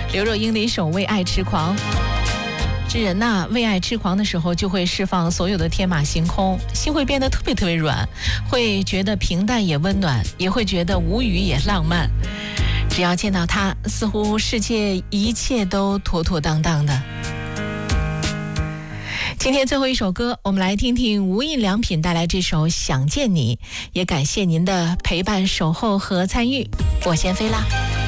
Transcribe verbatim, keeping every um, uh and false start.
刘若英的一首《为爱痴狂》。这人呐、啊，为爱痴狂的时候，就会释放所有的天马行空，心会变得特别特别软，会觉得平淡也温暖，也会觉得无语也浪漫。只要见到他，似乎世界一切都妥妥当当的。今天最后一首歌，我们来听听无印良品带来这首《想见你》，也感谢您的陪伴、守候和参与。我先飞啦。